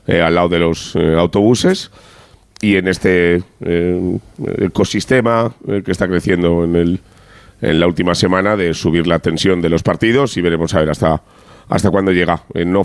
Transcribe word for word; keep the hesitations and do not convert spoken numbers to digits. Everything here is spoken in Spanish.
eh, al lado de los eh, autobuses. Y en este eh, ecosistema eh, que está creciendo en, el, en la última semana de subir la tensión de los partidos, y veremos a ver hasta, hasta cuándo llega. Eh, no